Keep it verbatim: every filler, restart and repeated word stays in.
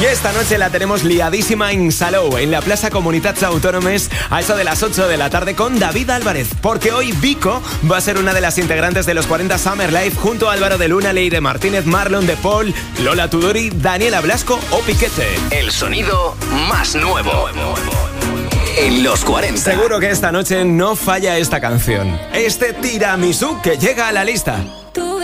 Y esta noche la tenemos liadísima en Salou, en la Plaza Comunitats Autònomes, a eso de las ocho de la tarde con David Álvarez. Porque hoy Vico va a ser una de las integrantes de los cuarenta Summer Live junto a Álvaro de Luna, Leire Martínez, Marlon de Paul, Lola Tudori, Daniela Blasco o Piquete. El sonido más nuevo en los cuarenta. Seguro que esta noche no falla esta canción. Este tiramisú que llega a la lista.